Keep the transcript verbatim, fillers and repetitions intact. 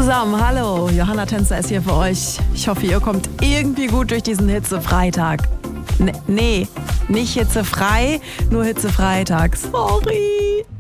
zusammen, hallo, Johanna Tänzer ist hier für euch. Ich hoffe, ihr kommt irgendwie gut durch diesen Hitzefreitag. N- nee, nicht hitzefrei, nur Hitzefreitag. Sorry.